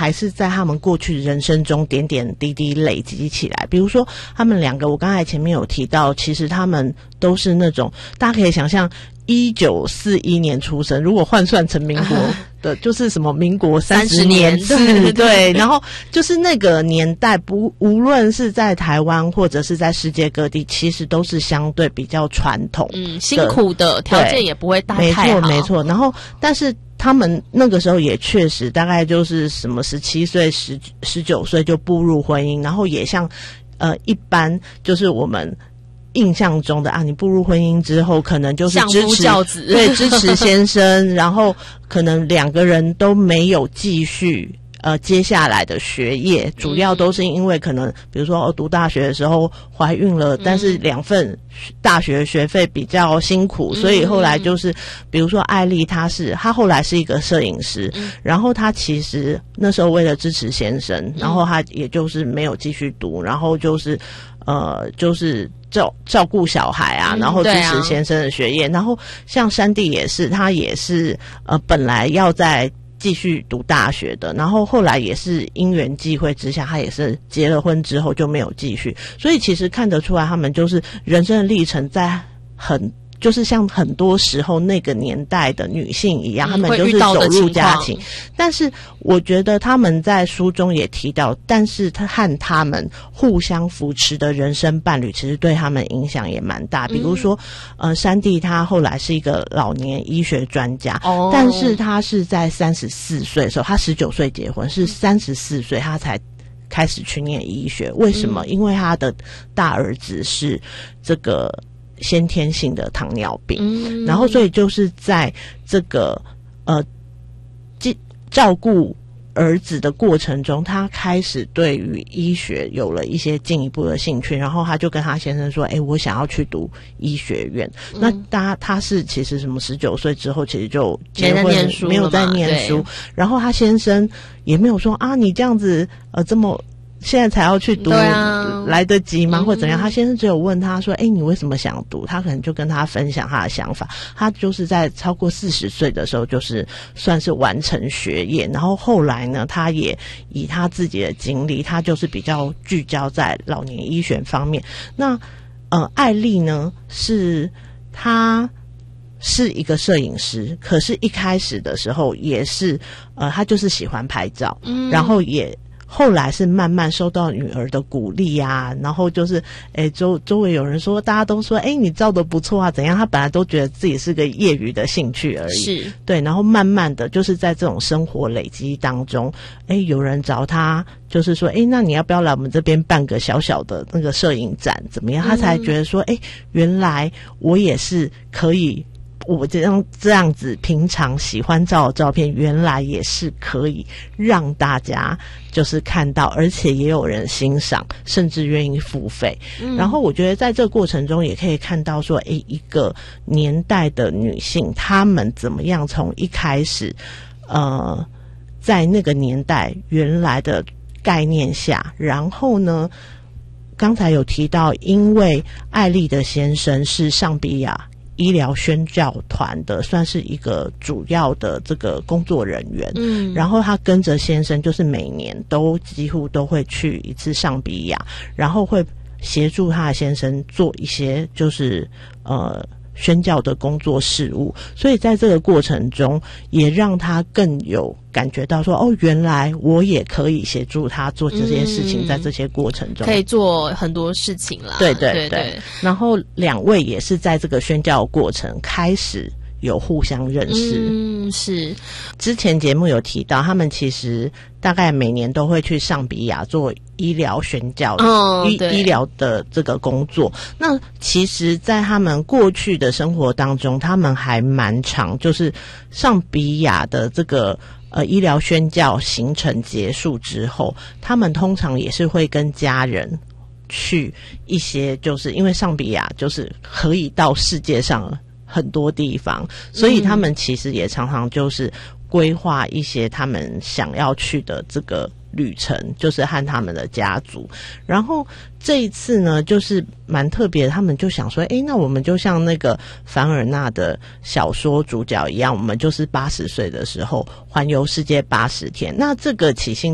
还是在他们过去人生中点点滴滴累积起来。比如说他们两个，我刚才前面有提到，其实他们都是那种大家可以想象1941年出生，如果换算成民国的就是什么民国30年次，对，然后就是那个年代无论是在台湾或者是在世界各地，其实都是相对比较传统， 辛苦的条件也不会太好， 没错。然后但是他们那个时候也确实大概就是什么17岁19岁就步入婚姻，然后也像一般就是我们印象中的你步入婚姻之后可能就是支持相夫教子， 对，支持先生然后可能两个人都没有继续接下来的学业，主要都是因为可能比如说读大学的时候怀孕了，但是2份大学学费比较辛苦，所以后来就是比如说艾丽她后来是一个摄影师，然后她其实那时候为了支持先生，然后她也就是没有继续读，然后就是照顾小孩然后支持先生的学业，然后像山地也是，他也是本来要在继续读大学的，然后后来也是因缘际会之下，他也是结了婚之后就没有继续，所以其实看得出来他们就是人生的历程在就是像很多时候那个年代的女性一样，她们就是走入家庭，但是我觉得他们在书中也提到，但是和他们互相扶持的人生伴侣其实对他们影响也蛮大，比如说山地他后来是一个老年医学专家，但是他是在34岁的时候，他19岁结婚，是34岁他才开始去念医学。为什么？因为他的大儿子是这个先天性的糖尿病，然后所以就是在这个照顾儿子的过程中，他开始对于医学有了一些进一步的兴趣，然后他就跟他先生说我想要去读医学院。那他是其实什么19岁之后其实就结婚没有在念书，然后他先生也没有说你这样子这么现在才要去读来得及吗？或者怎样？他先生只有问他说你为什么想读？他可能就跟他分享他的想法。他就是在超过40岁的时候就是算是完成学业，然后后来呢他也以他自己的经历，他就是比较聚焦在老年医学方面。那艾丽呢他是一个摄影师，可是一开始的时候也是他就是喜欢拍照，然后也后来是慢慢受到女儿的鼓励然后就是周围有人说，大家都说你照得不错怎样，他本来都觉得自己是个业余的兴趣而已，是对，然后慢慢的就是在这种生活累积当中有人找他就是说那你要不要来我们这边办个小小的那个摄影展怎么样，他才觉得说原来我也是可以，我这样子平常喜欢照的照片原来也是可以让大家就是看到，而且也有人欣赏，甚至愿意付费。然后我觉得在这个过程中也可以看到说一个年代的女性她们怎么样从一开始在那个年代原来的概念下，然后呢刚才有提到因为艾丽的先生是尚比亚医疗宣教团的算是一个主要的这个工作人员，然后他跟着先生就是每年都几乎都会去一次尚比亚，然后会协助他的先生做一些就是宣教的工作事务，所以在这个过程中也让他更有感觉到说原来我也可以协助他做这些事情，在这些过程中可以做很多事情啦，对， 然后两位也是在这个宣教的过程开始有互相认识， 是之前节目有提到他们其实大概每年都会去尚比亚做医疗宣教医疗的这个工作。那其实在他们过去的生活当中，他们还蛮常就是尚比亚的这个医疗宣教行程结束之后，他们通常也是会跟家人去一些，就是因为尚比亚就是可以到世界上很多地方，所以他们其实也常常就是规划一些他们想要去的这个旅程，就是和他们的家族。然后这一次呢就是蛮特别的，他们就想说那我们就像那个凡尔纳的小说主角一样，我们就是80岁的时候环游世界80天。那这个起心